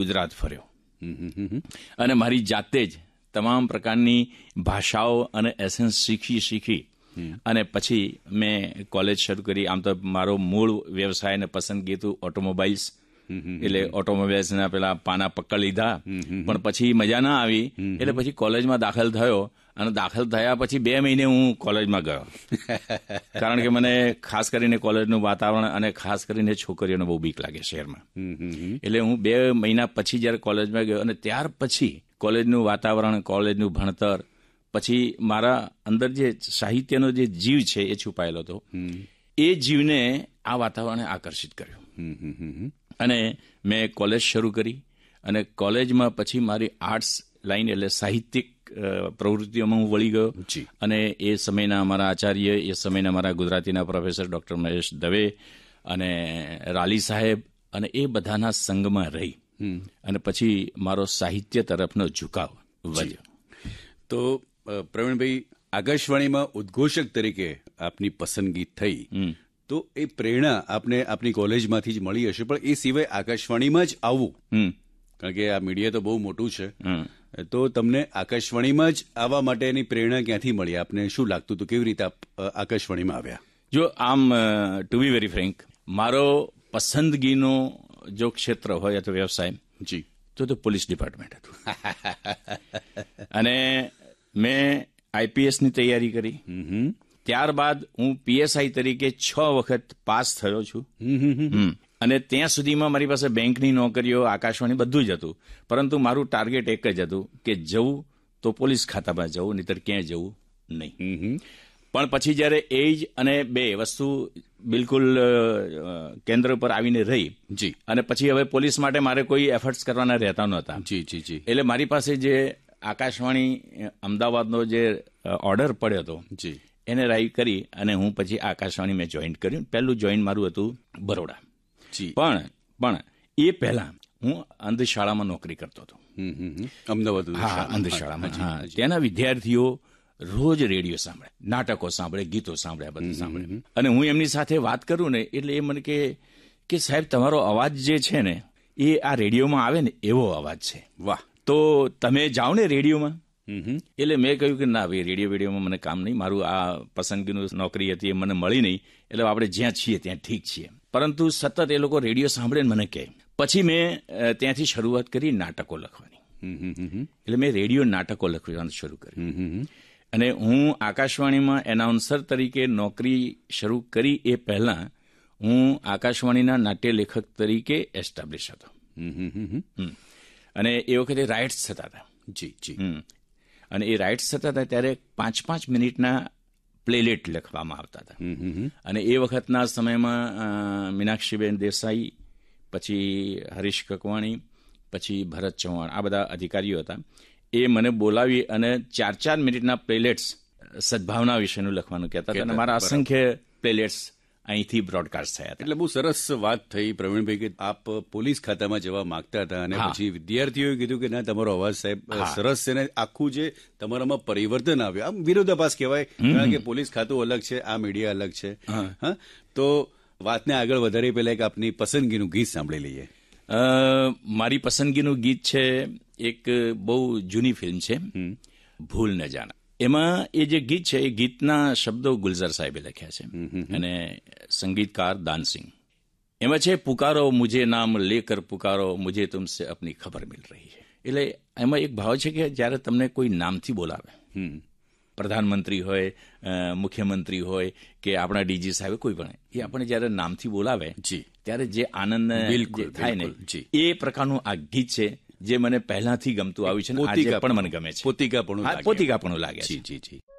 ગુજરાત ફર્યો અને મારી જાતે જ તમામ પ્રકારની ભાષાઓ અને એસેન્સ શીખી અને પછી મેં કોલેજ શરૂ કરી. આમ તો મારો મૂળ વ્યવસાય અને પસંદગી હતું ઓટોમોબાઈલ્સ, એટલે ઓટોમોબાઈલ્સના પેલા પાના પકડ લીધા, પણ પછી મજા ના આવી એટલે પછી કોલેજમાં દાખલ થયો અને દાખલ થયા પછી 2 મહિને હું કોલેજમાં ગયો કારણ કે મને ખાસ કરીને કોલેજનું વાતાવરણ અને ખાસ કરીને છોકરીઓને બહુ બીક લાગે શહેરમાં. એટલે હું 2 મહિના પછી જયારે કોલેજમાં ગયો અને ત્યાર પછી કોલેજનું વાતાવરણ, કોલેજનું ભણતર, પછી મારા અંદર જે સાહિત્યનો જે જીવ છે એ છુપાયેલો હતો, એ જીવને આ વાતાવરણે આકર્ષિત કર્યો અને મેં કોલેજ શરૂ કરી અને કોલેજમાં પછી મારી આર્ટ્સ લાઈન એટલે સાહિત્યિક પ્રવૃત્તિઓમાં હું વળી ગયો અને એ સમયના અમારા આચાર્ય, એ સમયના મારા ગુજરાતીના પ્રોફેસર ડૉક્ટર મહેશ દવે અને રાલી સાહેબ અને એ બધાના સંગમાં રહી અને પછી મારો સાહિત્ય તરફનો ઝુકાવ વધ્યો. તો પ્રવીણભાઈ, આકાશવાણીમાં ઉદ્ઘોષક તરીકે આપની પસંદગી થઈ, તો એ પ્રેરણા આપને આપની કોલેજમાંથી જ મળી હશે, પણ એ સિવાય આકાશવાણીમાં જ આવવું, કારણ કે આ મીડિયા તો બહુ મોટું છે, તો તમને આકાશવાણીમાં જ આવવા માટેની પ્રેરણા ક્યાંથી મળી? આપને શું લાગતું હતું, કેવી રીતે આપ આકાશવાણીમાં આવ્યા? જો આમ ટુ બી વેરી ફ્રેન્ક, મારો પસંદગીનો જો ક્ષેત્ર હોય અથવા વ્યવસાય જી તો પોલીસ ડિપાર્ટમેન્ટ હતું અને મેં આઈપીએસની તૈયારી કરી. ત્યારબાદ હું પીએસઆઈ તરીકે 6 વખત પાસ થયો છું અને ત્યાં સુધીમાં મારી પાસે બેંકની નોકરીઓ, આકાશવાણી બધું જ હતું, પરંતુ મારું ટાર્ગેટ એક જ હતું કે જવું તો પોલીસ ખાતામાં જવું, નહીતર ક્યાંય જવું નહીં. પણ પછી જ્યારે એજ અને 2 વસ્તુ બિલકુલ કેન્દ્ર પર આવીને રહી જી અને પછી હવે પોલીસ માટે મારે કોઈ એફર્ટ્સ કરવાના રહેતા નહોતા. જી જી જી એટલે મારી પાસે જે આકાશવાણી અમદાવાદનો જે ઓર્ડર પડ્યો હતો જી એને રાઈટ કરી અને હું પછી આકાશવાણી મેં જોઈન કર્યું. પહેલું જોઈન મારું હતું બરોડા. જી પણ એ પહેલા હું અંધશાળામાં નોકરી કરતો હતો. અમદાવાદ? હા, અંધશાળામાં. હા, ત્યાંના વિદ્યાર્થીઓ રોજ રેડિયો સાંભળે, નાટકો સાંભળે, ગીતો સાંભળે, આ બધું સાંભળે અને હું એમની સાથે વાત કરું ને એટલે એ મને કે સાહેબ તમારો અવાજ જે છે ને એ આ રેડિયોમાં આવે ને એવો અવાજ છે. વાહ! તો તમે જાઓ ને રેડિયોમાં. એટલે મેં કહ્યું કે ના ભાઈ, રેડિયોમાં મને કામ નહીં, મારું આ પસંદગીનું નોકરી હતી એ મને મળી નહીં, એટલે આપણે જ્યાં છીએ ત્યાં ઠીક છીએ. પરંતુ સતત એ લોકો રેડિયો સાંભળે ને મને કહે. પછી મેં ત્યાંથી શરૂઆત કરી નાટકો લખવાની. એટલે મેં રેડિયો નાટકો લખવાનું શરૂ કર્યું અને હું આકાશવાણીમાં એનાઉન્સર તરીકે નોકરી શરૂ કરી એ પહેલા હું આકાશવાણીના નાટ્ય લેખક તરીકે એસ્ટાબ્લિશ હતો અને એ વખતે રાઇટ્સ થતા હતા. જી જી અને એ રાઇટ્સ થતા હતા ત્યારે 5-5 મિનિટના પ્લેલેટ લખવામાં આવતા હતા અને એ વખતના સમયમાં મીનાક્ષીબેન દેસાઈ, પછી હરીશ કકવાણી, પછી ભરત ચૌહાણ, આ બધા અધિકારીઓ હતા. એ મને બોલાવી અને 4-4 મિનિટના પ્લેલેટ્સ સદભાવના વિશેનું લખવાનું કહેતા હતા અને મારા અસંખ્ય પ્લેલેટ્સ અહીંથી બ્રોડકાસ્ટ થયા હતા. એટલે બહુ સરસ વાત થઈ પ્રવીણભાઈ કે આપ પોલીસ ખાતામાં જવા માંગતા હતા અને પછી વિદ્યાર્થીઓએ કીધું કે ના, તમારો અવાજ સાહેબ સરસ છે ને આખું જે તમારામાં પરિવર્તન આવ્યું, આમ વિરોધાભાસ કહેવાય, કારણ કે પોલીસ ખાતું અલગ છે, આ મીડિયા અલગ છે. હા, તો વાતને આગળ વધારી પહેલા એક આપની પસંદગીનું ગીત સાંભળી લઈએ. મારી પસંદગીનું ગીત છે, એક બહુ જૂની ફિલ્મ છે, ભૂલ ન જાના. એમાં એ જે ગીત છે એ ગીતના શબ્દો ગુલઝર સાહેબે લખ્યા છે અને સંગીતકાર દાનસિંહ. એમાં છે, પુકારો મુझे નામ લેકર પુકારો મુझे તુમસે અપની ખબર મિલ રહી है. એટલે એમાં એક ભાવ છે કે જ્યારે તમને કોઈ નામથી બોલાવે, પ્રધાનમંત્રી હોય, મુખ્યમંત્રી હોય કે આપણા ડીજી સાહેબ કોઈ પણ, એ આપણે જ્યારે નામથી બોલાવે ત્યારે જે આનંદ થાય ને એ પ્રકારનું આ ગીત છે જે મને પહેલાથી ગમતું આવ્યું છે, આજે પણ મને ગમે છે. પોતિકાપણું લાગે છે.